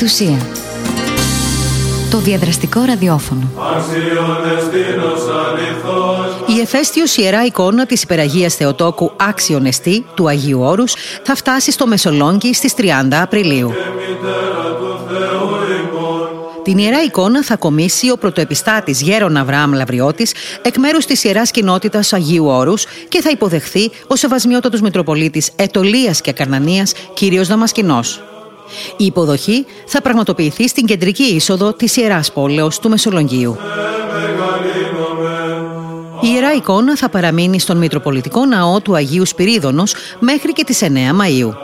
Πεμπτουσία. Το διαδραστικό ραδιόφωνο. Η εφαίστειος ιερά εικόνα της Υπεραγίας Θεοτόκου Άξιον Εστί του Αγίου Όρους θα φτάσει στο Μεσολόγγι στις 30 Απριλίου. Την ιερά εικόνα θα κομίσει ο πρωτοεπιστάτης Γέρον Αβραάμ Λαβριώτης εκ μέρους της Ιεράς Κοινότητας Αγίου Όρους και θα υποδεχθεί ο Σεβασμιότατος Μητροπολίτης Αιτωλείας και Ακαρνανίας κ. Δαμασκηνός. Η υποδοχή θα πραγματοποιηθεί στην κεντρική είσοδο της Ιεράς Πόλεως του Μεσολογγίου. Η ιερά εικόνα θα παραμείνει στον Μητροπολιτικό Ναό του Αγίου Σπυρίδωνος μέχρι και τις 9 Μαΐου.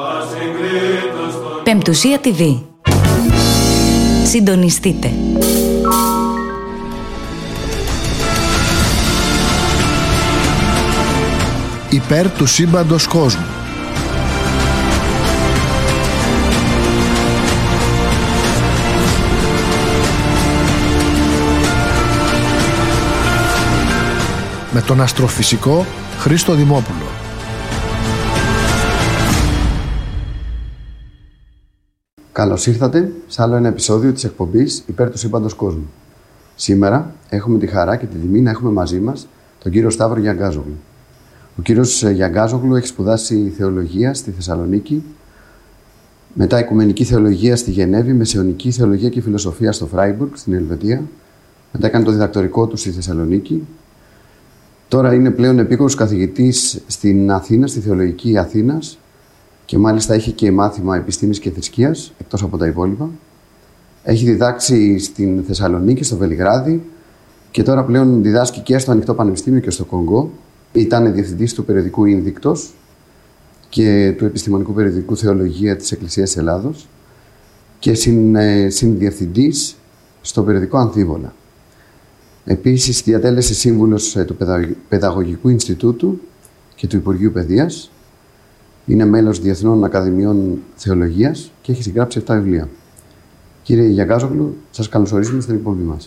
Πεμπτουσία TV. Συντονιστείτε. Υπέρ του σύμπαντος κόσμου. Με τον αστροφυσικό Χρήστο Δημόπουλο. Καλώς ήρθατε σε άλλο ένα επεισόδιο της εκπομπής Υπέρ του σύμπαντος κόσμου. Σήμερα έχουμε τη χαρά και τη τιμή να έχουμε μαζί μας τον κύριο Σταύρο Γιαγκάζογλου. Ο κύριος Γιαγκάζογλου έχει σπουδάσει θεολογία στη Θεσσαλονίκη, μετά οικουμενική θεολογία στη Γενέβη, μεσαιωνική θεολογία και φιλοσοφία στο Φράιμπουργκ, στην Ελβετία. Μετά έκανε το διδακτορικό του στη Θεσσαλονίκη. Τώρα είναι πλέον επίκορος καθηγητής στην Αθήνα, στη Θεολογική Αθήνας και μάλιστα έχει και μάθημα επιστήμης και θρησκείας, εκτός από τα υπόλοιπα. Έχει διδάξει στην Θεσσαλονίκη, στο Βελιγράδι και τώρα πλέον διδάσκει και στο Ανοιχτό Πανεπιστήμιο και στο Κονγκό. Ήταν διευθυντής του περιοδικού Ίνδικτος και του επιστημονικού περιοδικού Θεολογία της Εκκλησίας Ελλάδος και συνδιευθυντής στο περιοδικό Αμφίβολα. Επίσης, διατέλεσε σύμβουλος του Παιδαγωγικού Ινστιτούτου και του Υπουργείου Παιδείας. Είναι μέλος Διεθνών Ακαδημιών Θεολογίας και έχει συγγράψει 7 βιβλία. Κύριε Γιαγκάζογλου, σας καλωσορίζουμε στην εκπομπή μας.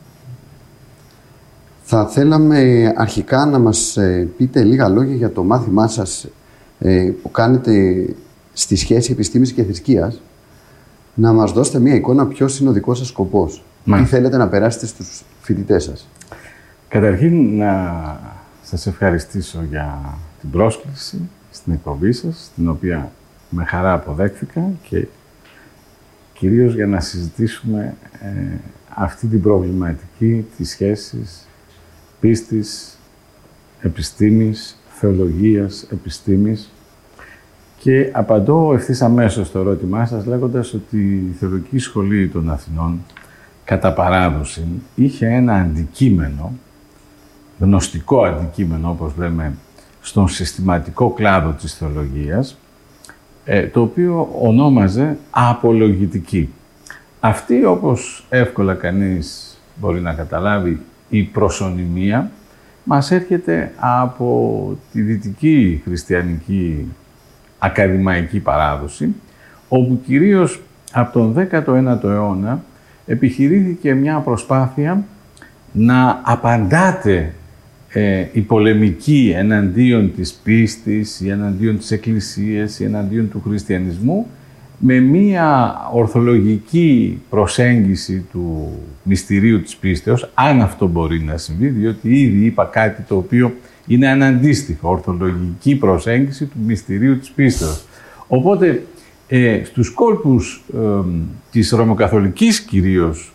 Θα θέλαμε αρχικά να μας πείτε λίγα λόγια για το μάθημά σας που κάνετε στη σχέση επιστήμης και θρησκείας. Να μας δώσετε μια εικόνα ποιος είναι ο δικός σας σκοπός. Τι θέλετε να περάσετε στους φοιτητές σας. Καταρχήν, να σας ευχαριστήσω για την πρόσκληση στην εκπομπή σας, την οποία με χαρά αποδέχθηκα και κυρίως για να συζητήσουμε αυτή την προβληματική της σχέσης πίστης, επιστήμης, θεολογίας, επιστήμης και απαντώ ευθύς αμέσως στο ερώτημά σας λέγοντας ότι η Θεολογική Σχολή των Αθηνών κατά παράδοση είχε ένα αντικείμενο, γνωστικό αντικείμενο όπως λέμε στον συστηματικό κλάδο της θεολογίας, το οποίο ονόμαζε απολογητική. Αυτή, όπως εύκολα κανείς μπορεί να καταλάβει, η προσωνυμία μας έρχεται από τη δυτική χριστιανική ακαδημαϊκή παράδοση, όπου κυρίως από τον 19ο αιώνα επιχειρήθηκε μια προσπάθεια να απαντάτε η πολεμική εναντίον της πίστης ή εναντίον της Εκκλησίας ή εναντίον του χριστιανισμού με μια ορθολογική προσέγγιση του μυστηρίου της πίστεως, αν αυτό μπορεί να συμβεί, διότι ήδη είπα κάτι το οποίο είναι αναντίστοιχο, ορθολογική προσέγγιση του μυστηρίου της πίστεως. Οπότε, στους κόλπους της ρωμαιοκαθολικής κυρίως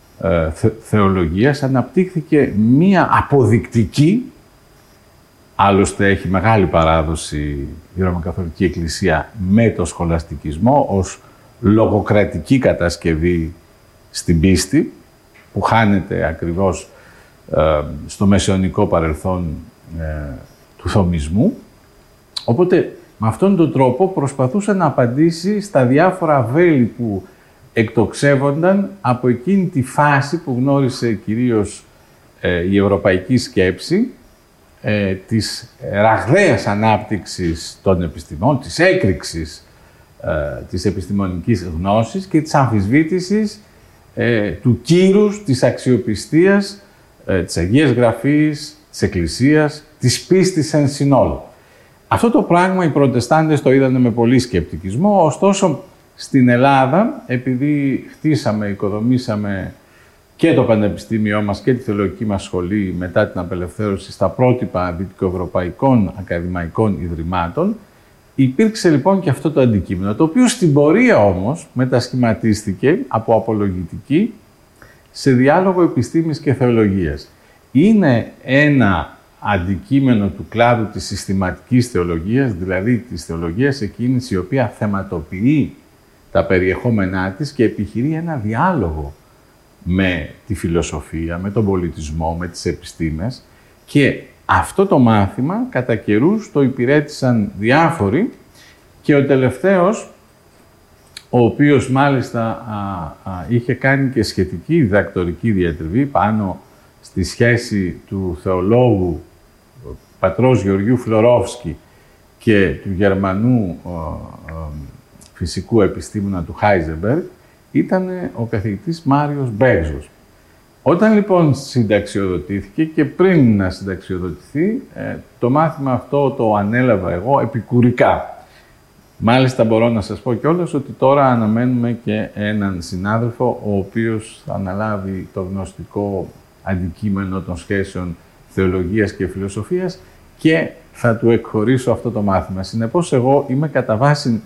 θεολογίας αναπτύχθηκε μία αποδεικτική, άλλωστε έχει μεγάλη παράδοση η Ρωμαιοκαθολική Εκκλησία με το σχολαστικισμό ως λογοκρατική κατασκευή στην πίστη, που χάνεται ακριβώς στο μεσαιωνικό παρελθόν του θωμισμού. Οπότε, με αυτόν τον τρόπο προσπαθούσε να απαντήσει στα διάφορα βέλη που εκτοξεύονταν από εκείνη τη φάση που γνώρισε κυρίως η ευρωπαϊκή σκέψη, της ραγδαίας ανάπτυξης των επιστημών, της έκρηξης της επιστημονικής γνώσης και της αμφισβήτησης του κύρους, της αξιοπιστίας, της Αγίας Γραφής, της Εκκλησίας, της πίστης εν συνόλου. Αυτό το πράγμα οι Προτεστάντες το είδανε με πολύ σκεπτικισμό, ωστόσο Στην Ελλάδα, επειδή χτίσαμε, οικοδομήσαμε και το πανεπιστήμιό μας και τη θεολογική μας σχολή μετά την απελευθέρωση στα πρότυπα δυτικοευρωπαϊκών ακαδημαϊκών ιδρυμάτων, υπήρξε λοιπόν και αυτό το αντικείμενο, το οποίο στην πορεία όμως μετασχηματίστηκε από απολογητική σε διάλογο επιστήμης και θεολογίας. Είναι ένα αντικείμενο του κλάδου της συστηματικής θεολογίας, δηλαδή της θεολογίας εκείνης η οποία θεματοποιεί τα περιεχόμενά της και επιχειρεί ένα διάλογο με τη φιλοσοφία, με τον πολιτισμό, με τις επιστήμες, και αυτό το μάθημα κατά καιρούς το υπηρέτησαν διάφοροι και ο τελευταίος, ο οποίος μάλιστα είχε κάνει και σχετική διδακτορική διατριβή πάνω στη σχέση του θεολόγου πατρός Γεωργίου Φλωρόφσκι και του Γερμανού φυσικού επιστήμονα του Χάιζεμπεργκ, ήταν ο καθηγητής Μάριος Μπέγζος. Όταν λοιπόν συνταξιοδοτήθηκε και πριν να συνταξιοδοτηθεί, το μάθημα αυτό το ανέλαβα εγώ επικουρικά. Μάλιστα μπορώ να σας πω κιόλας ότι τώρα αναμένουμε και έναν συνάδελφο ο οποίος θα αναλάβει το γνωστικό αντικείμενο των σχέσεων θεολογίας και φιλοσοφίας και θα του εκχωρήσω αυτό το μάθημα. Συνεπώς εγώ είμαι κατά βάση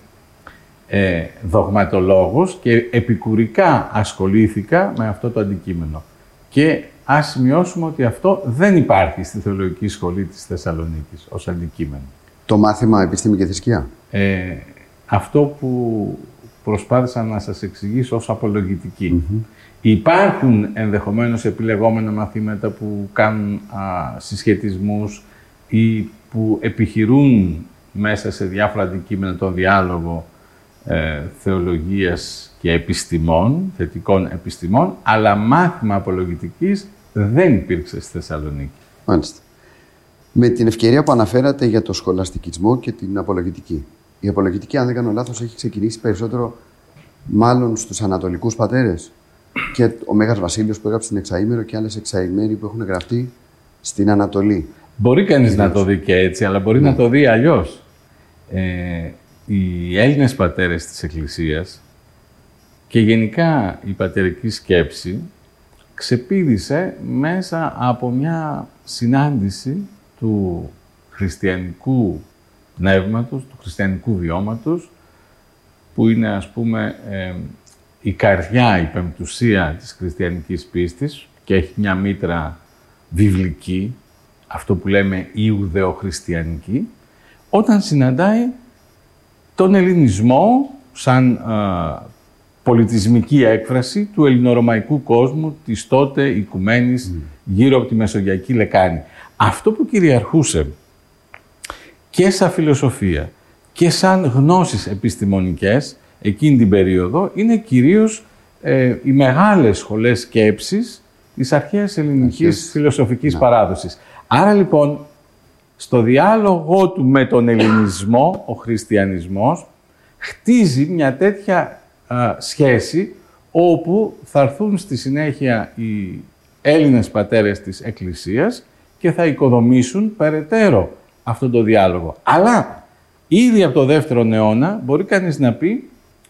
δογματολόγος και επικουρικά ασχολήθηκα με αυτό το αντικείμενο. Και ας σημειώσουμε ότι αυτό δεν υπάρχει στη Θεολογική Σχολή της Θεσσαλονίκης ως αντικείμενο. Το μάθημα επιστήμη και θρησκεία. Αυτό που προσπάθησα να σας εξηγήσω ως απολογητική. Υπάρχουν ενδεχομένως επιλεγόμενα μαθήματα που κάνουν συσχετισμούς ή που επιχειρούν μέσα σε διάφορα αντικείμενα τον διάλογο θεολογίας και επιστημών, θετικών επιστημών, αλλά μάθημα απολογητικής δεν υπήρξε στη Θεσσαλονίκη. Μάλιστα. Με την ευκαιρία που αναφέρατε για το σχολαστικισμό και την απολογητική. Η απολογητική, αν δεν κάνω λάθος, έχει ξεκινήσει περισσότερο μάλλον στους ανατολικούς πατέρες. Και ο Μέγας Βασίλειος που έγραψε την Εξαήμερο και άλλες εξαήμεροι που έχουν γραφτεί στην Ανατολή. Μπορεί κανείς να το δει και έτσι, αλλά μπορεί να το δει αλλιώς. Οι Έλληνες πατέρες της Εκκλησίας και γενικά η πατερική σκέψη ξεπήδησε μέσα από μια συνάντηση του χριστιανικού πνεύματος, του χριστιανικού βιώματος, που είναι, ας πούμε, η καρδιά, η πεμπτουσία της χριστιανικής πίστης και έχει μια μήτρα βιβλική, αυτό που λέμε Ιουδεοχριστιανική, όταν συναντάει τον ελληνισμό σαν πολιτισμική έκφραση του ελληνορωμαϊκού κόσμου της τότε οικουμένης γύρω από τη Μεσογειακή Λεκάνη. Αυτό που κυριαρχούσε και σαν φιλοσοφία και σαν γνώσεις επιστημονικές εκείνη την περίοδο είναι κυρίως οι μεγάλες σχολές σκέψης της αρχαίας ελληνικής φιλοσοφικής παράδοσης. Άρα λοιπόν, στο διάλογο του με τον ελληνισμό, ο χριστιανισμός χτίζει μια τέτοια σχέση όπου θα έρθουν στη συνέχεια οι Έλληνες πατέρες της Εκκλησίας και θα οικοδομήσουν περαιτέρω αυτόν τον διάλογο. Αλλά ήδη από το 2ο αιώνα μπορεί κανείς να πει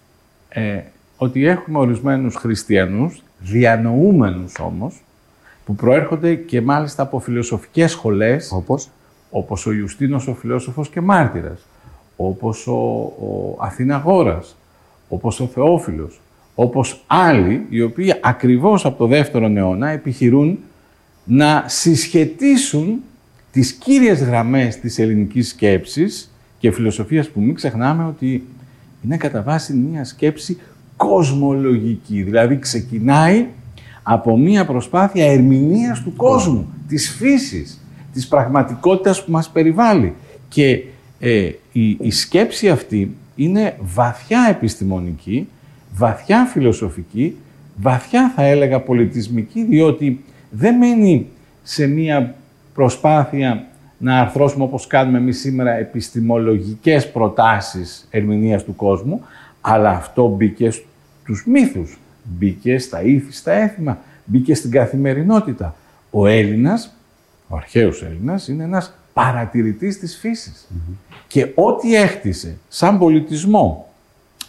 ότι έχουμε ορισμένους χριστιανούς, διανοούμενους όμως, που προέρχονται και μάλιστα από φιλοσοφικές σχολές, όπως ο Ιουστίνος ο φιλόσοφος και μάρτυρας, όπως ο Αθηναγόρας, όπως ο Θεόφιλος, όπως άλλοι, οι οποίοι ακριβώς από το 2ο αιώνα επιχειρούν να συσχετίσουν τις κύριες γραμμές της ελληνικής σκέψης και φιλοσοφίας, που μην ξεχνάμε ότι είναι κατά βάση μια σκέψη κοσμολογική, δηλαδή ξεκινάει από μια προσπάθεια ερμηνείας του κόσμου, της φύσης, της πραγματικότητας που μας περιβάλλει. Και η σκέψη αυτή είναι βαθιά επιστημονική, βαθιά φιλοσοφική, βαθιά θα έλεγα πολιτισμική, διότι δεν μένει σε μια προσπάθεια να αρθρώσουμε, όπως κάνουμε εμείς σήμερα, επιστημολογικές προτάσεις ερμηνείας του κόσμου, αλλά αυτό μπήκε στους μύθους, μπήκε στα ήθη, στα έθιμα, μπήκε στην καθημερινότητα. Ο Έλληνας, ο αρχαίος Έλληνας, είναι ένας παρατηρητής της φύσης. Και ό,τι έχτισε σαν πολιτισμό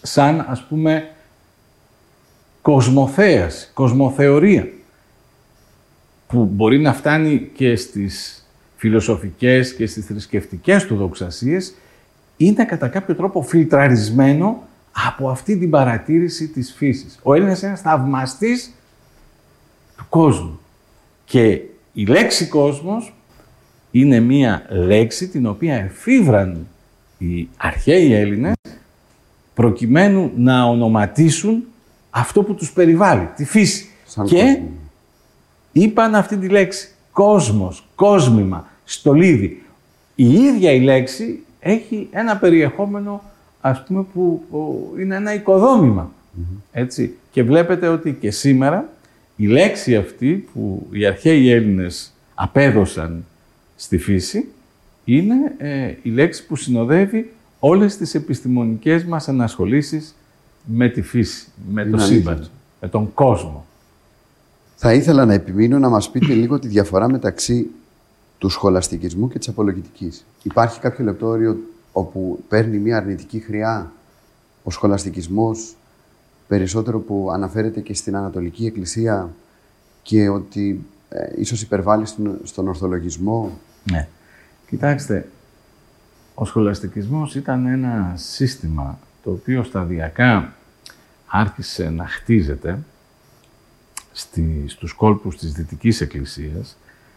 σαν, ας πούμε, κοσμοθέαση, κοσμοθεωρία, που μπορεί να φτάνει και στις φιλοσοφικές και στις θρησκευτικές του δοξασίες, είναι κατά κάποιο τρόπο φιλτραρισμένο από αυτή την παρατήρηση της φύσης. Ο Έλληνας είναι ένας θαυμαστής του κόσμου. Και η λέξη κόσμος είναι μία λέξη την οποία εφήβραν οι αρχαίοι Έλληνες προκειμένου να ονοματίσουν αυτό που τους περιβάλλει, τη φύση. Και κόσμο. Είπαν αυτή τη λέξη, κόσμος, κόσμημα, στολίδι. Η ίδια η λέξη έχει ένα περιεχόμενο, ας πούμε, που είναι ένα οικοδόμημα. Έτσι. Και βλέπετε ότι και σήμερα η λέξη αυτή που οι αρχαίοι Έλληνες απέδωσαν στη φύση είναι η λέξη που συνοδεύει όλες τις επιστημονικές μας ανασχολήσεις με τη φύση, με το σύμπαν, με τον κόσμο. Θα ήθελα να επιμείνω να μας πείτε λίγο τη διαφορά μεταξύ του σχολαστικισμού και της απολογητικής. Υπάρχει κάποιο λεπτόριο όπου παίρνει μια αρνητική χρειά ο σχολαστικισμός, περισσότερο που αναφέρεται και στην Ανατολική Εκκλησία και ότι ίσως υπερβάλλει στον ορθολογισμό? Ναι. Κοιτάξτε, ο σχολαστικισμός ήταν ένα σύστημα το οποίο σταδιακά άρχισε να χτίζεται στους κόλπους της Δυτικής Εκκλησίας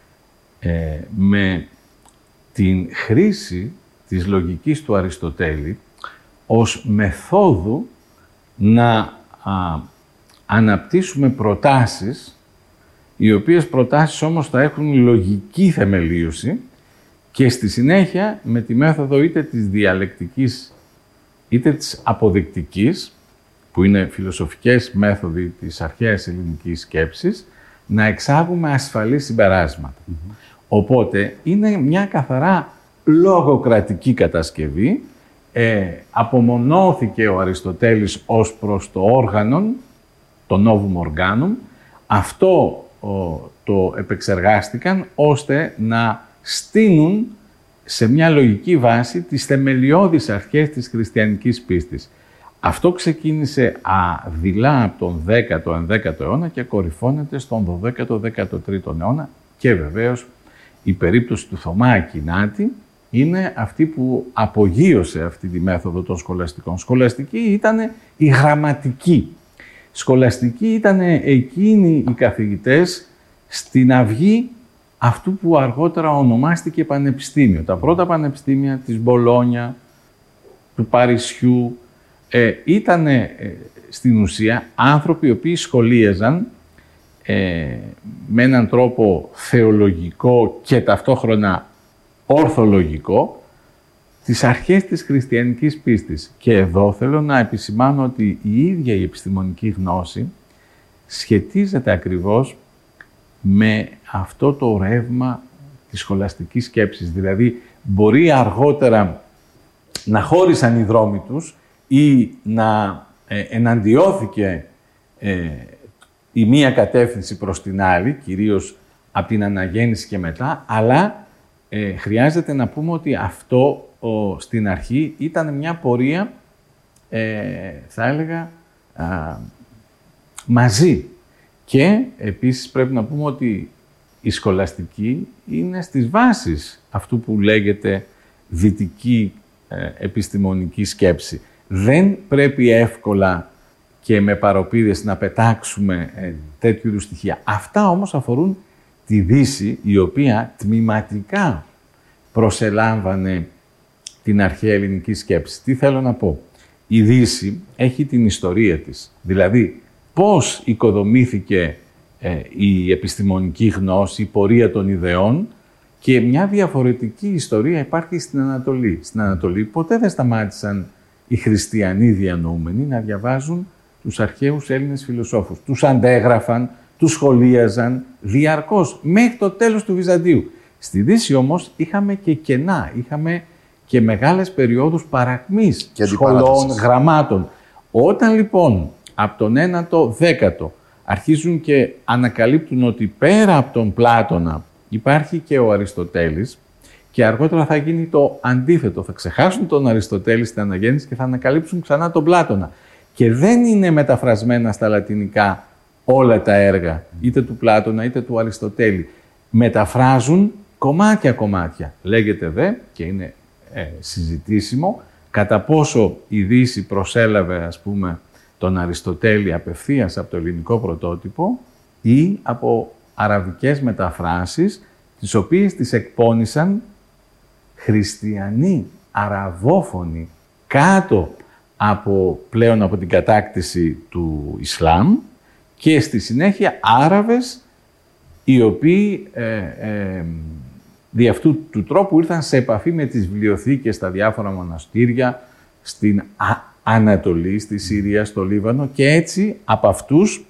με την χρήση της λογικής του Αριστοτέλη ως μεθόδου να αναπτύσσουμε προτάσεις, οι οποίες προτάσεις όμως θα έχουν λογική θεμελίωση και στη συνέχεια με τη μέθοδο είτε της διαλεκτικής είτε της αποδεικτικής, που είναι φιλοσοφικές μέθοδοι της αρχαίας ελληνικής σκέψης, να εξάγουμε ασφαλή συμπεράσματα. Οπότε είναι μια καθαρά λογοκρατική κατασκευή. Απομονώθηκε ο Αριστοτέλης ως προς το όργανον, το novum organum. Αυτό το επεξεργάστηκαν ώστε να στείνουν σε μια λογική βάση τις θεμελιώδεις αρχές της χριστιανικής πίστης. Αυτό ξεκίνησε δειλά από τον 10ο-11ο αιώνα και κορυφώνεται στον 12ο-13ο αιώνα και βεβαίως η περίπτωση του Θωμά Ακινάτη είναι αυτή που απογείωσε αυτή τη μέθοδο των σχολαστικών. Σχολαστική ήταν η γραμματική. Σχολαστικοί ήταν εκείνοι οι καθηγητές στην αυγή αυτού που αργότερα ονομάστηκε πανεπιστήμιο. Τα πρώτα πανεπιστήμια της Μπολόνια, του Παρισιού, ήταν στην ουσία άνθρωποι οι οποίοι σχολίαζαν με έναν τρόπο θεολογικό και ταυτόχρονα ορθολογικό τις αρχές της χριστιανικής πίστης. Και εδώ θέλω να επισημάνω ότι η ίδια η επιστημονική γνώση σχετίζεται ακριβώς με αυτό το ρεύμα της σχολαστικής σκέψης. Δηλαδή, μπορεί αργότερα να χώρισαν οι δρόμοι τους ή να εναντιώθηκε η μία κατεύθυνση προς την άλλη, κυρίως από την αναγέννηση και μετά, αλλά χρειάζεται να πούμε ότι αυτό στην αρχή ήταν μια πορεία, θα έλεγα, μαζί. Και επίσης πρέπει να πούμε ότι η σχολαστική είναι στις βάσεις αυτού που λέγεται δυτική επιστημονική σκέψη. Δεν πρέπει εύκολα και με παροπίδες να πετάξουμε τέτοιου είδους στοιχεία. Αυτά όμως αφορούν τη Δύση, η οποία τμηματικά προσελάμβανε την αρχαία ελληνική σκέψη. Τι θέλω να πω? Η Δύση έχει την ιστορία της. Δηλαδή, πώς οικοδομήθηκε η επιστημονική γνώση, η πορεία των ιδεών, και μια διαφορετική ιστορία υπάρχει στην Ανατολή. Στην Ανατολή ποτέ δεν σταμάτησαν οι χριστιανοί διανοούμενοι να διαβάζουν τους αρχαίους Έλληνες φιλοσόφους. Τους αντέγραφαν, τους σχολίαζαν διαρκώς, μέχρι το τέλος του Βυζαντίου. Στη Δύση όμως είχαμε και κενά, είχαμε και μεγάλες περιόδους παρακμής σχολών, γραμμάτων. Όταν λοιπόν από τον 9ο, 10ο αρχίζουν και ανακαλύπτουν ότι πέρα από τον Πλάτωνα υπάρχει και ο Αριστοτέλης Και αργότερα θα γίνει το αντίθετο. Θα ξεχάσουν τον Αριστοτέλη στην Αναγέννηση και θα ανακαλύψουν ξανά τον Πλάτωνα. Και δεν είναι μεταφρασμένα στα λατινικά όλα τα έργα, είτε του Πλάτωνα είτε του Αριστοτέλη. Μεταφράζουν κομμάτια. Λέγεται δε, και είναι συζητήσιμο, κατά πόσο η Δύση προσέλαβε, ας πούμε, τον Αριστοτέλη απευθείας από το ελληνικό πρωτότυπο ή από αραβικές μεταφράσεις, τις οποίες τις εκπώνησαν χριστιανοί, αραβόφωνοι, κάτω πλέον από την κατάκτηση του Ισλάμ και στη συνέχεια Άραβες, οι οποίοι δι' αυτού του τρόπου ήρθαν σε επαφή με τις βιβλιοθήκες στα διάφορα μοναστήρια στην Ανατολή, στη Συρία, στο Λίβανο, και έτσι από αυτούς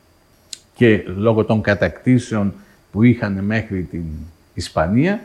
και λόγω των κατακτήσεων που είχαν μέχρι την Ισπανία,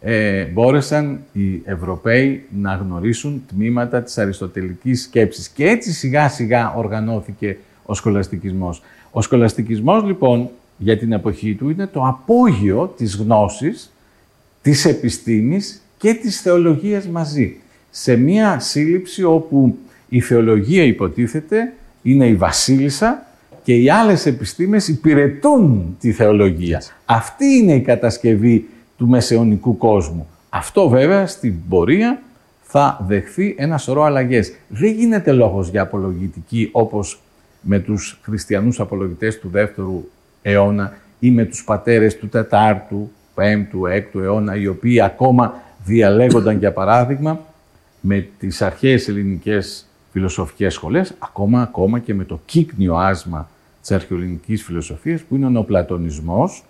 μπόρεσαν οι Ευρωπαίοι να γνωρίσουν τμήματα της αριστοτελικής σκέψης. Και έτσι σιγά σιγά οργανώθηκε ο σχολαστικισμός. Ο σχολαστικισμός λοιπόν για την εποχή του είναι το απόγειο της γνώσης, της επιστήμης και της θεολογίας μαζί. Σε μία σύλληψη όπου η θεολογία υποτίθεται είναι η βασίλισσα και οι άλλες επιστήμες υπηρετούν τη θεολογία. Αυτή είναι η κατασκευή του μεσαιωνικού κόσμου. Αυτό βέβαια στην πορεία θα δεχθεί ένα σωρό αλλαγές. Δεν γίνεται λόγος για απολογητική όπως με τους χριστιανούς απολογητές του 2ου αιώνα ή με τους πατέρες του 4ου, 5ου, 6ου αιώνα, οι οποίοι ακόμα διαλέγονταν, για παράδειγμα, με τις αρχαίες ελληνικές φιλοσοφικές σχολές, ακόμα και με το κύκνιο άσμα της αρχαιοελληνικής φιλοσοφίας, που είναι ο νεοπλατωνισμός,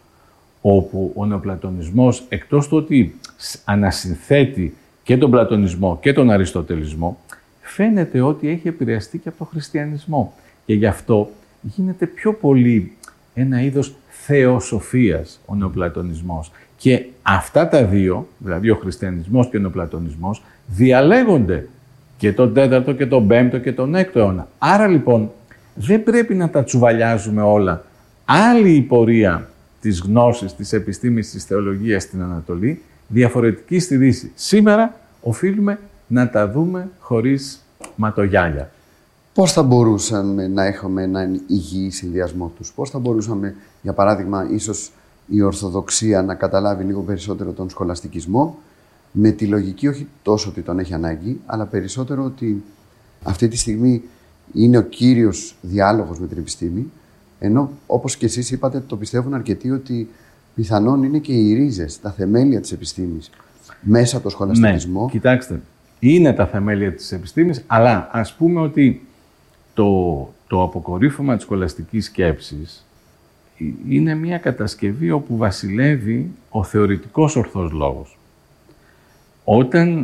όπου ο νεοπλατωνισμός, εκτός του ότι ανασυνθέτει και τον πλατωνισμό και τον αριστοτελισμό, φαίνεται ότι έχει επηρεαστεί και από τον χριστιανισμό. Και γι' αυτό γίνεται πιο πολύ ένα είδος θεοσοφίας ο νεοπλατωνισμός. Και αυτά τα δύο, δηλαδή ο χριστιανισμός και ο νεοπλατωνισμός, διαλέγονται και τον 4ο και τον 5ο και τον 6ο αιώνα. Άρα λοιπόν δεν πρέπει να τα τσουβαλιάζουμε όλα. Άλλη η πορεία της γνώσης, της επιστήμης, της θεολογίας στην Ανατολή, διαφορετική στη Δύση. Σήμερα οφείλουμε να τα δούμε χωρίς ματογιάλια. Πώς θα μπορούσαμε να έχουμε έναν υγιή συνδυασμό τους? Πώς θα μπορούσαμε, για παράδειγμα, ίσως η Ορθοδοξία να καταλάβει λίγο περισσότερο τον σχολαστικισμό, με τη λογική όχι τόσο ότι τον έχει ανάγκη, αλλά περισσότερο ότι αυτή τη στιγμή είναι ο κύριος διάλογος με την επιστήμη, ενώ όπως και εσείς είπατε, το πιστεύουν αρκετοί ότι πιθανόν είναι και οι ρίζες, τα θεμέλια της επιστήμης μέσα από το σχολαστικισμό. Ναι, κοιτάξτε, είναι τα θεμέλια της επιστήμης, αλλά ας πούμε ότι το αποκορύφωμα της σχολαστικής σκέψης είναι μια κατασκευή όπου βασιλεύει ο θεωρητικός ορθός λόγος. Όταν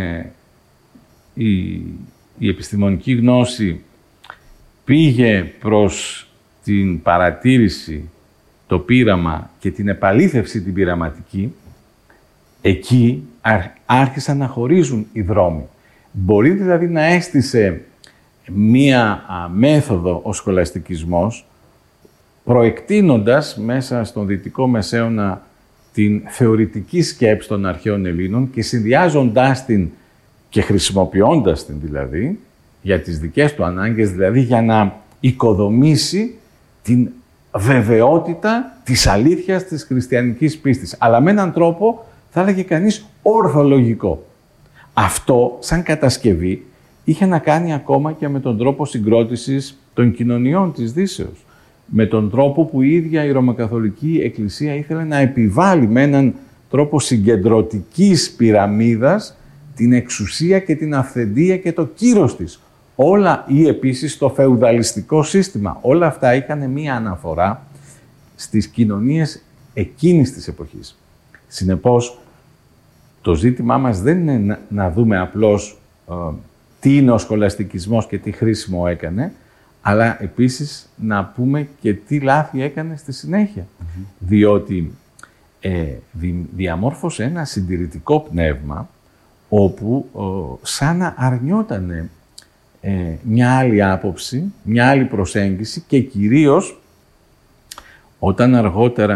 η επιστημονική γνώση πήγε προς την παρατήρηση, το πείραμα και την επαλήθευση την πειραματική, εκεί άρχισαν να χωρίζουν οι δρόμοι. Μπορεί δηλαδή να έστησε μία μέθοδο ο σχολαστικισμός, προεκτείνοντας μέσα στον Δυτικό Μεσαίωνα την θεωρητική σκέψη των αρχαίων Ελλήνων και συνδυάζοντάς την και χρησιμοποιώντας την δηλαδή για τις δικές του ανάγκες, δηλαδή για να οικοδομήσει την βεβαιότητα της αλήθειας της χριστιανικής πίστης, αλλά με έναν τρόπο, θα έλεγε κανείς, ορθολογικό. Αυτό, σαν κατασκευή, είχε να κάνει ακόμα και με τον τρόπο συγκρότησης των κοινωνιών της Δύσεως. Με τον τρόπο που η ίδια η Ρωμακαθολική Εκκλησία ήθελε να επιβάλλει με έναν τρόπο συγκεντρωτικής πυραμίδας την εξουσία και την αυθεντία και το κύρος της. Όλα, ή επίσης το φεουδαλιστικό σύστημα, όλα αυτά είχαν μία αναφορά στις κοινωνίες εκείνης της εποχής. Συνεπώς, το ζήτημά μας δεν είναι να δούμε απλώς τι είναι ο σχολαστικισμός και τι χρήσιμο έκανε, αλλά επίσης να πούμε και τι λάθη έκανε στη συνέχεια. Διότι διαμόρφωσε ένα συντηρητικό πνεύμα, όπου σαν να αρνιότανε μια άλλη άποψη, μια άλλη προσέγγιση και κυρίως όταν αργότερα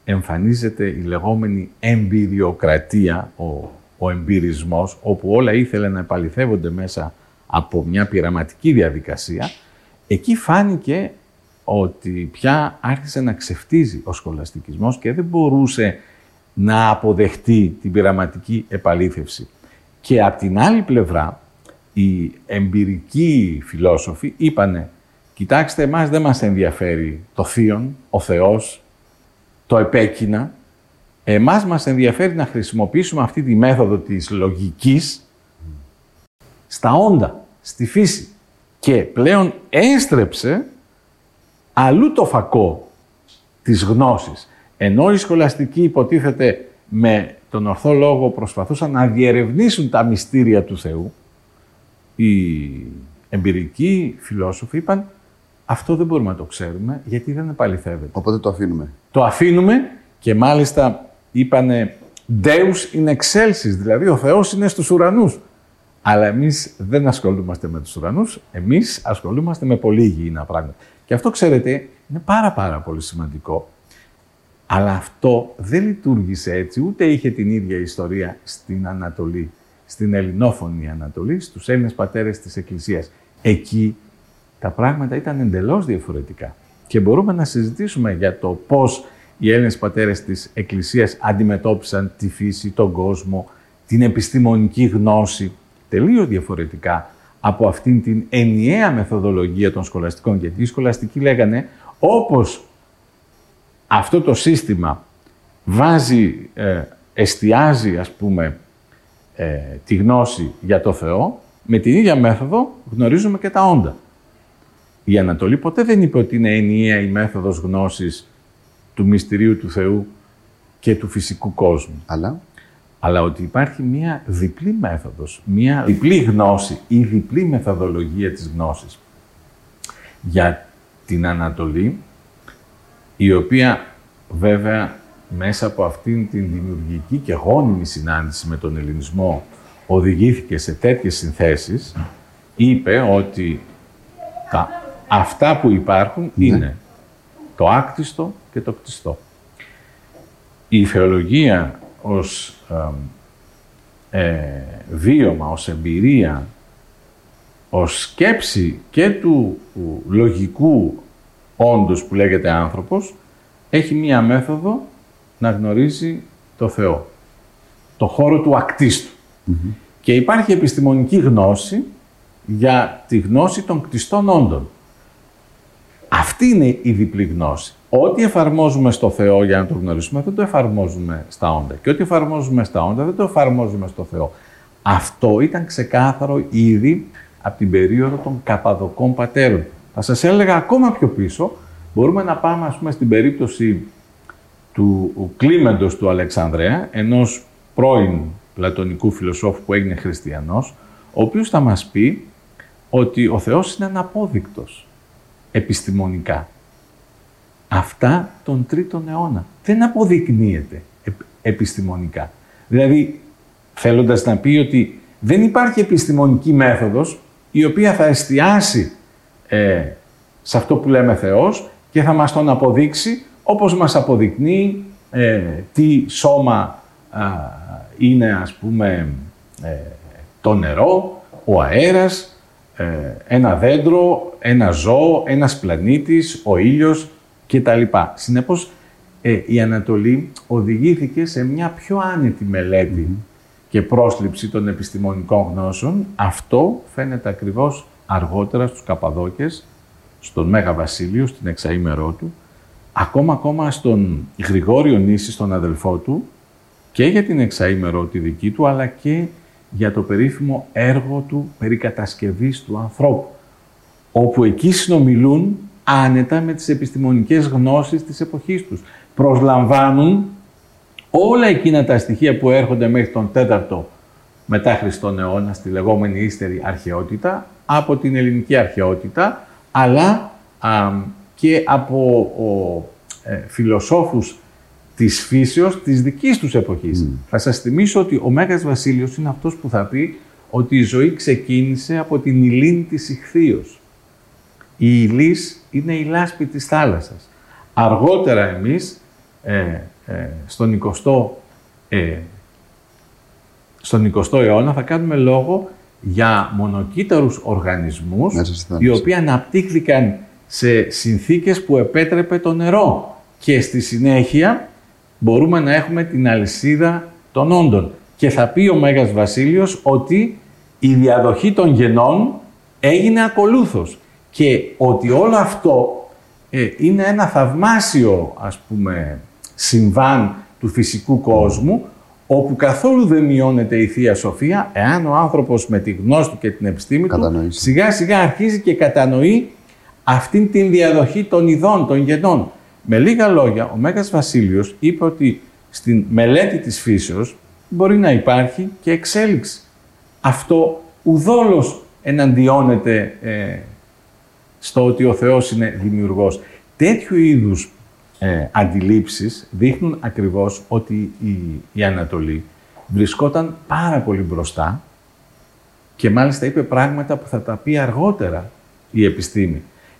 εμφανίζεται η λεγόμενη εμπειριοκρατία, ο εμπειρισμός, όπου όλα ήθελαν να επαληθεύονται μέσα από μια πειραματική διαδικασία, εκεί φάνηκε ότι πια άρχισε να ξεφτίζει ο σχολαστικισμός και δεν μπορούσε να αποδεχτεί την πειραματική επαλήθευση. Και από την άλλη πλευρά, οι εμπειρικοί φιλόσοφοι είπανε, κοιτάξτε, εμάς δεν μας ενδιαφέρει το θείον, ο Θεός, το επέκεινα. Εμάς μας ενδιαφέρει να χρησιμοποιήσουμε αυτή τη μέθοδο της λογικής στα όντα, στη φύση. Και πλέον έστρεψε αλλού το φακό της γνώσης. Ενώ οι σχολαστικοί υποτίθεται με τον ορθό λόγο προσπαθούσαν να διερευνήσουν τα μυστήρια του Θεού, οι εμπειρικοί φιλόσοφοι είπαν αυτό δεν μπορούμε να το ξέρουμε γιατί δεν επαληθεύεται. Οπότε το αφήνουμε. Το αφήνουμε και μάλιστα είπανε Deus in excelsis, δηλαδή ο Θεός είναι στους ουρανούς. Αλλά εμείς δεν ασχολούμαστε με τους ουρανούς, εμείς ασχολούμαστε με πολύ υγιεινά πράγματα. Και αυτό, ξέρετε, είναι πάρα πολύ σημαντικό. Αλλά αυτό δεν λειτουργήσε έτσι, ούτε είχε την ίδια ιστορία στην Ανατολή, στην ελληνόφωνη Ανατολή, στους Έλληνες πατέρες της Εκκλησίας. Εκεί τα πράγματα ήταν εντελώς διαφορετικά. Και μπορούμε να συζητήσουμε για το πώς οι Έλληνες πατέρες της Εκκλησίας αντιμετώπισαν τη φύση, τον κόσμο, την επιστημονική γνώση, τελείως διαφορετικά από αυτήν την ενιαία μεθοδολογία των σχολαστικών. Γιατί οι σχολαστικοί λέγανε, όπως αυτό το σύστημα βάζει, εστιάζει, ας πούμε, τη γνώση για το Θεό, με την ίδια μέθοδο γνωρίζουμε και τα όντα. Η Ανατολή ποτέ δεν είπε ότι είναι ενιαία η μέθοδος γνώσης του μυστηρίου του Θεού και του φυσικού κόσμου. Αλλά ότι υπάρχει μία διπλή μέθοδος, μία διπλή γνώση ή διπλή μεθοδολογία της γνώσης για την Ανατολή, η οποία βέβαια μέσα από αυτήν την δημιουργική και γόνιμη συνάντηση με τον ελληνισμό οδηγήθηκε σε τέτοιες συνθέσεις, είπε ότι αυτά που υπάρχουν είναι το άκτιστο και το κτιστό. Η θεολογία ως βίωμα, ως εμπειρία, ως σκέψη και του λογικού όντως που λέγεται άνθρωπος, έχει μία μέθοδο να γνωρίζει το Θεό, το χώρο του ακτίστου. Και υπάρχει επιστημονική γνώση για τη γνώση των κτιστών όντων. Αυτή είναι η διπλή γνώση. Ό,τι εφαρμόζουμε στο Θεό για να το γνωρίσουμε, δεν το εφαρμόζουμε στα όντα. Και ό,τι εφαρμόζουμε στα όντα, δεν το εφαρμόζουμε στο Θεό. Αυτό ήταν ξεκάθαρο ήδη από την περίοδο των Καπαδοκών πατέρων. Θα σας έλεγα ακόμα πιο πίσω, μπορούμε να πάμε, ας πούμε, στην περίπτωση του Κλίμεντος του Αλεξανδρέα, ενός πρώην πλατωνικού φιλοσόφου που έγινε χριστιανός, ο οποίος θα μας πει ότι ο Θεός είναι αναπόδεικτος επιστημονικά. Αυτά τον 3ο αιώνα. Δεν αποδεικνύεται επιστημονικά. Δηλαδή, θέλοντας να πει ότι δεν υπάρχει επιστημονική μέθοδος η οποία θα εστιάσει σε αυτό που λέμε Θεός και θα μας τον αποδείξει όπως μας αποδεικνύει τι σώμα είναι, ας πούμε, το νερό, ο αέρας, ένα δέντρο, ένα ζώο, ένας πλανήτης, ο ήλιος κτλ. Συνεπώς, η Ανατολή οδηγήθηκε σε μια πιο άνετη μελέτη και πρόσληψη των επιστημονικών γνώσεων. Αυτό φαίνεται ακριβώς αργότερα στους Καπαδόκες, στον Μέγα Βασίλειο, στην εξαήμερό του, ακόμα στον Γρηγόριο Νήσι, στον αδελφό του, και για την εξαήμερό τη δική του, αλλά και για το περίφημο έργο του περί κατασκευής του ανθρώπου, όπου εκεί συνομιλούν άνετα με τις επιστημονικές γνώσεις της εποχής τους. Προσλαμβάνουν όλα εκείνα τα στοιχεία που έρχονται μέχρι τον 4ο μετά Χριστόν αιώνα, στη λεγόμενη ύστερη αρχαιότητα, από την ελληνική αρχαιότητα, αλλά και από φιλοσόφους της φύσεως της δικής τους εποχής. Θα σας θυμίσω ότι ο Μέγας Βασίλειος είναι αυτός που θα πει ότι η ζωή ξεκίνησε από την Υλήνη της Ιχθύος. Η Υλής είναι η λάσπη της θάλασσας. Αργότερα εμείς στον 20ο αιώνα θα κάνουμε λόγο για μονοκύτταρους οργανισμούς οι οποίοι αναπτύχθηκαν σε συνθήκες που επέτρεπε το νερό και στη συνέχεια μπορούμε να έχουμε την αλυσίδα των όντων. Και θα πει ο Μέγας Βασίλειος ότι η διαδοχή των γενών έγινε ακολούθως και ότι όλο αυτό είναι ένα θαυμάσιο, ας πούμε, συμβάν του φυσικού κόσμου, όπου καθόλου δεν μειώνεται η Θεία Σοφία, εάν ο άνθρωπος με τη γνώση του και την επιστήμη του σιγά σιγά αρχίζει και κατανοεί αυτήν την διαδοχή των ειδών, των γενών. Με λίγα λόγια, ο Μέγας Βασίλειος είπε ότι στην μελέτη της φύσεως μπορεί να υπάρχει και εξέλιξη. Αυτό ουδόλως εναντιώνεται στο ότι ο Θεός είναι δημιουργός. Τέτοιου είδους αντιλήψεις δείχνουν ακριβώς ότι η Ανατολή βρισκόταν πάρα πολύ μπροστά και μάλιστα είπε πράγματα που θα τα πει αργότερα η επιστήμη.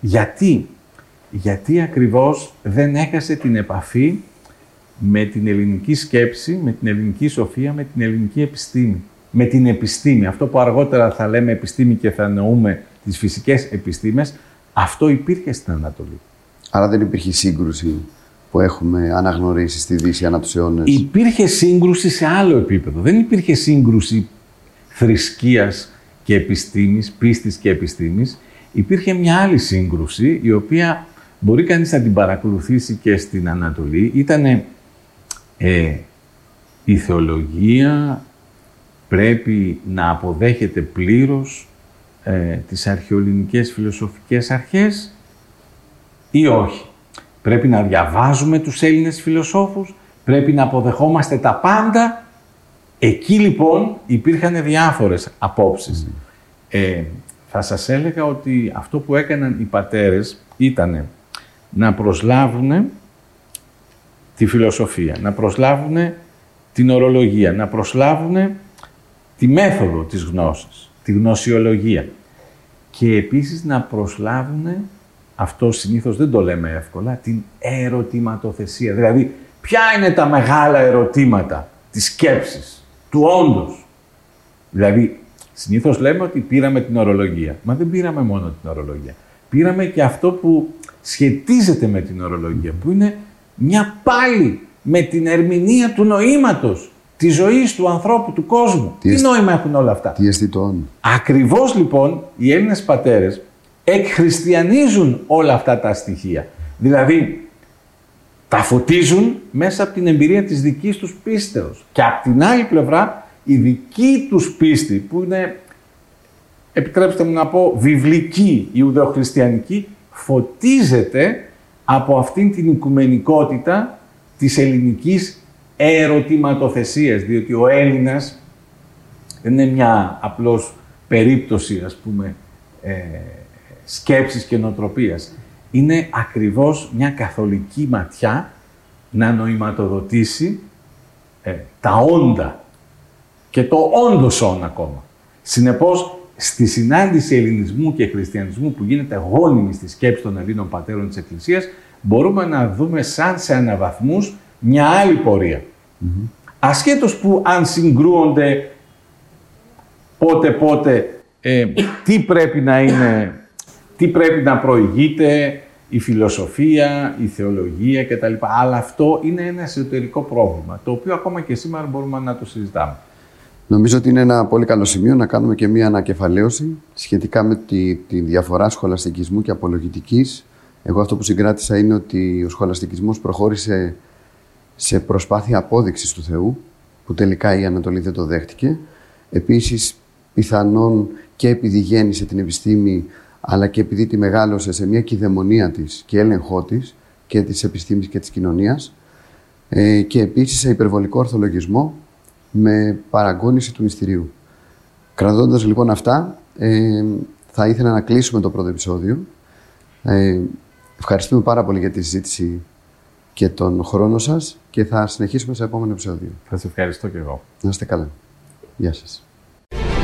Γιατί ακριβώς δεν έχασε την επαφή με την ελληνική σκέψη, με την ελληνική σοφία, με την ελληνική επιστήμη. Με την επιστήμη, αυτό που αργότερα θα λέμε επιστήμη και θα εννοούμε τις φυσικές επιστήμες, αυτό υπήρχε στην Ανατολή. Άρα δεν υπήρχε σύγκρουση που έχουμε αναγνωρίσει στη Δύση ανά τους αιώνες. Υπήρχε σύγκρουση σε άλλο επίπεδο. Δεν υπήρχε σύγκρουση θρησκείας και επιστήμης, πίστης και επιστήμης. Υπήρχε μια άλλη σύγκρουση, η οποία μπορεί κανείς να την παρακολουθήσει και στην Ανατολή. Ήτανε η θεολογία πρέπει να αποδέχεται πλήρως τις αρχαιοελληνικές φιλοσοφικές αρχές ή όχι. Πρέπει να διαβάζουμε τους Έλληνες φιλοσόφους, πρέπει να αποδεχόμαστε τα πάντα. Εκεί λοιπόν υπήρχαν διάφορες απόψεις. Θα σας έλεγα ότι αυτό που έκαναν οι πατέρες ήταν να προσλάβουν τη φιλοσοφία, να προσλάβουν την ορολογία, να προσλάβουν τη μέθοδο της γνώσης, τη γνωσιολογία και επίσης να προσλάβουν, αυτό συνήθως δεν το λέμε εύκολα, την ερωτηματοθεσία. Δηλαδή, ποια είναι τα μεγάλα ερωτήματα της σκέψης, του όντως. Δηλαδή, συνήθως λέμε ότι πήραμε την ορολογία. Μα δεν πήραμε μόνο την ορολογία. Πήραμε και αυτό που σχετίζεται με την ορολογία, που είναι μια πάλι με την ερμηνεία του νοήματος, της ζωής του ανθρώπου, του κόσμου. Τι νόημα έχουν όλα αυτά. Τι αισθητών. Ακριβώς λοιπόν οι Έλληνες πατέρες εκχριστιανίζουν όλα αυτά τα στοιχεία. Δηλαδή, τα φωτίζουν μέσα από την εμπειρία της δικής τους πίστεως. Και από την άλλη πλευρά, η δική τους πίστη, που είναι, επιτρέψτε μου να πω, βιβλική, ιουδαιοχριστιανική, φωτίζεται από αυτήν την οικουμενικότητα της ελληνικής ερωτηματοθεσίας, διότι ο Έλληνας δεν είναι μια απλώς περίπτωση, ας πούμε, σκέψης και νοοτροπίας. Είναι ακριβώς μια καθολική ματιά να νοηματοδοτήσει τα όντα και το όντως όν ακόμα. Συνεπώς, στη συνάντηση ελληνισμού και χριστιανισμού που γίνεται γόνιμη στη σκέψη των Ελλήνων πατέρων της Εκκλησίας, μπορούμε να δούμε σαν σε αναβαθμούς μια άλλη πορεία. Ασχέτως που αν συγκρούονται πότε τι πρέπει να είναι, τι πρέπει να προηγείται, η φιλοσοφία, η θεολογία κτλ. Αλλά αυτό είναι ένα εσωτερικό πρόβλημα, το οποίο ακόμα και σήμερα μπορούμε να το συζητάμε. Νομίζω ότι είναι ένα πολύ καλό σημείο να κάνουμε και μία ανακεφαλαίωση σχετικά με τη διαφορά σχολαστικισμού και απολογητικής. Εγώ αυτό που συγκράτησα είναι ότι ο σχολαστικισμός προχώρησε σε προσπάθεια απόδειξης του Θεού, που τελικά η Ανατολή δεν το δέχτηκε. Επίσης, πιθανόν και επειδή γέννησε την επιστήμη, αλλά και επειδή τη μεγάλωσε σε μια κυδαιμονία της και έλεγχό της και της επιστήμης και της κοινωνίας, και επίσης σε υπερβολικό ορθολογισμό με παραγώνιση του μυστηρίου. Κρατώντας λοιπόν αυτά, θα ήθελα να κλείσουμε το πρώτο επεισόδιο. Ευχαριστούμε πάρα πολύ για τη συζήτηση και τον χρόνο σας και θα συνεχίσουμε σε επόμενο επεισόδιο. Θα σας ευχαριστώ και εγώ. Να είστε καλά. Γεια σας.